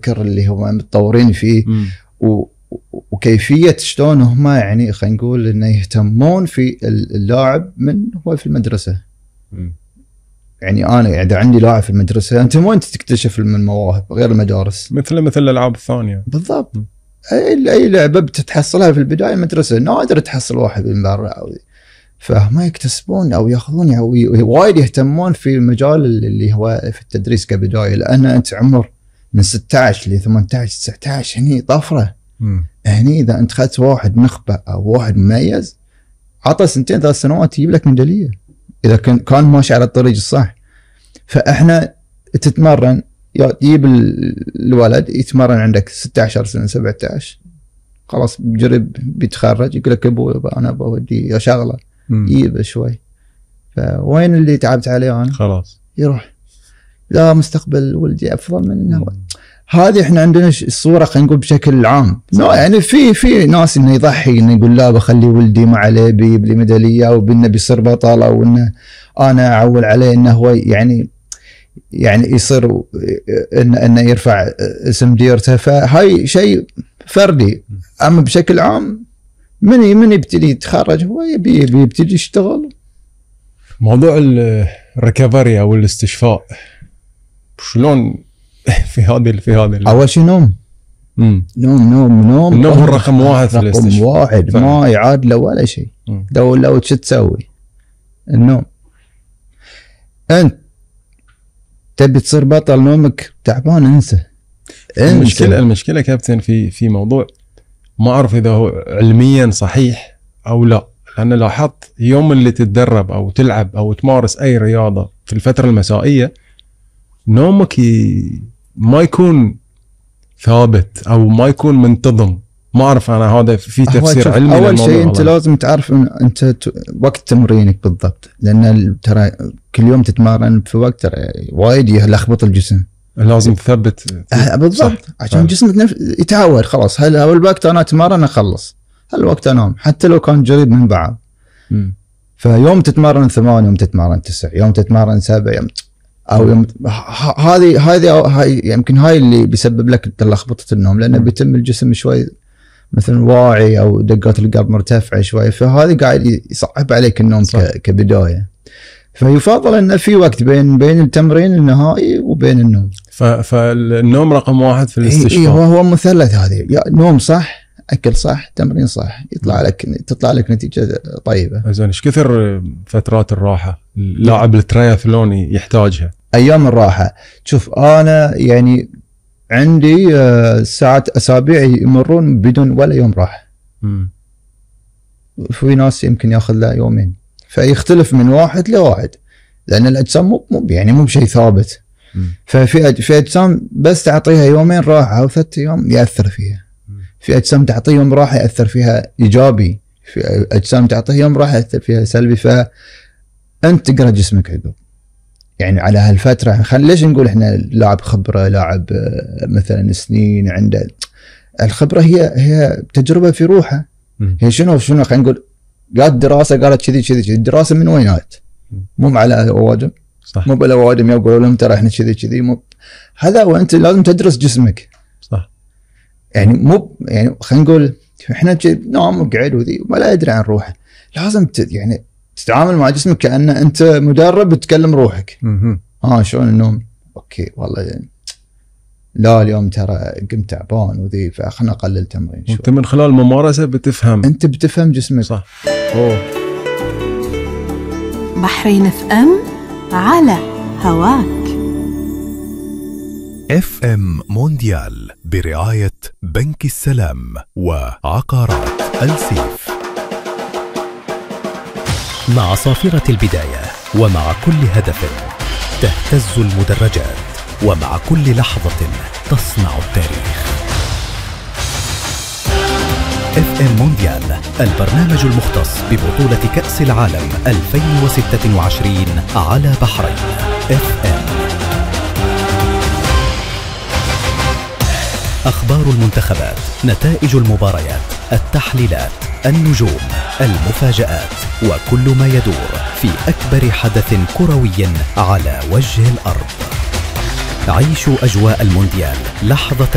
الفكر اللي هم متطورين فيه وكيفية شلون هم يعني خلينا نقول انه يهتمون في اللاعب من هو في المدرسة. يعني انا اذا عندي لاعب في المدرسة انت وين تكتشف من المواهب غير المدارس؟ مثل الالعاب الثانية بالضبط. اي لعبة بتتحصلها في البداية المدرسة، نادر تحصل واحد من برا، فهم يكتسبون او ياخذون او وايد يهتمون في مجال اللي هو في التدريس كبداية، لان انت عمر من 16 ل 18 19 هني طفرة. هني اذا انت اخذت واحد نخبة او واحد مميز عطى 2 3 سنوات يجيب لك ميدالية اذا كان ماشي على الطريق الصح. فاحنا تتمرن، يجيب الولد يتمرن عندك 16 سنة 17 خلاص بجرب بيتخرج يقول لك ابو انا بودي شغله يجيب شوي، فوين اللي تعبت عليه انا؟ خلاص يروح لا مستقبل ولدي افضل منه. هذه احنا عندنا الصوره خلينا نقول بشكل عام. يعني في ناس انه يضحي انه يقول لا بخلي ولدي ما عليه بيجيب لي ميداليه وبانه بيصير بطل، او انه انا اعول عليه انه هو يعني يصير انه يرفع اسم ديرته. فهاي شيء فردي. اما بشكل عام من يبتدي يتخرج هو يبتدي يشتغل. موضوع الريكفري او الاستشفاء شلون في هذه اول شيء نوم النوم هو رقم 1 في الاستشفاء. رقم 1 ما يعادله ولا شيء. لو شو تسوي النوم؟ انت تبي تصير بطل نومك تعبان انسى. المشكله كابتن في موضوع ما اعرف اذا هو علميا صحيح او لا، لان لاحظت يوم اللي تتدرب او تلعب او تمارس اي رياضه في الفتره المسائيه نومك ما يكون ثابت او ما يكون منتظم. ما اعرف انا هذا في تفسير علمي. اول شيء انت لازم تعرف ان انت وقت تمرينك بالضبط، لان ترى كل يوم تتمرن في وقت ترى وايد يلخبط الجسم. لازم تثبت بالضبط عشان جسمك يتعود. خلاص هل الوقت انا اتمرن اخلص، هالوقت انام حتى لو كان قريب من بعض. فيوم تتمرن 8 يوم تتمرن 9 يوم تتمرن 7 يوم او يوم هذه يمكن هاي اللي بيسبب لك لخبطه النوم، لانه بيتم الجسم شوي مثلا واعي او دقات القلب مرتفعه شوي، فهذه قاعد يصعب عليك النوم كبدايه. فيفضل انه في وقت بين التمرين النهائي وبين النوم. فالنوم رقم 1 في الاستشفاء. هو مثلث هذه، نوم صح اكل صح تمرين صح تطلع لك نتيجه طيبه. زين ايش كثر فترات الراحه اللاعب الترياثلوني يحتاجها؟ ايام الراحه شوف انا يعني عندي ساعات اسابيع يمرون بدون ولا يوم راحه. في ناس يمكن ياخذ له يومين، فيختلف من واحد لواحد، لان الاجسام مو بشيء ثابت. ففي اجسام بس تعطيها يومين راحه او 3 ايام ياثر فيها، في اجسام تعطيه يوم راحه ياثر فيها ايجابي، في اجسام تعطيه يوم راحه ياثر فيها سلبي. فانت تقرا جسمك عقب يعني على هالفتره. ليش نقول احنا لاعب خبره، لاعب مثلا سنين عنده الخبره، هي تجربه في روحه. هي شنو خلينا نقول قالت دراسه قالت كذي الدراسه من وين جت؟ مو على اوادم صح، مو على اوادم يقولوا لهم ترى احنا كذي مو هذا. وانت لازم تدرس جسمك صح. يعني مو يعني خلينا نقول احنا نام وقعد وذي ولا يدري عن روحه. لازم يعني تتعامل مع جسمك كأنه انت مدرب بتكلم روحك. شلون النوم؟ اوكي والله لا اليوم ترى قمت تعبان وذي فخلنا نقلل تمرين شوي. انت من خلال الممارسه بتفهم جسمك صح. بحرين اف ام على هواك. اف ام مونديال برعايه بنك السلام وعقارات السيف. مع صافرة البداية ومع كل هدف تهتز المدرجات، ومع كل لحظة تصنع التاريخ. اف ام مونديال، البرنامج المختص ببطولة كأس العالم 2026 على بحرين اف ام. أخبار المنتخبات، نتائج المباريات، التحليلات، النجوم، المفاجآت، وكل ما يدور في أكبر حدث كروي على وجه الأرض. عيشوا أجواء المونديال لحظة